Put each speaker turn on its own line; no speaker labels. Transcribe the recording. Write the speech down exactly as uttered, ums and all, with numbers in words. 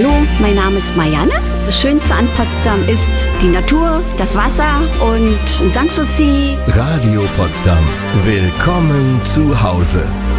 Hallo, mein Name ist Marianne. Das Schönste an Potsdam ist die Natur, das Wasser und Sanssouci.
Radio Potsdam. Willkommen zu Hause.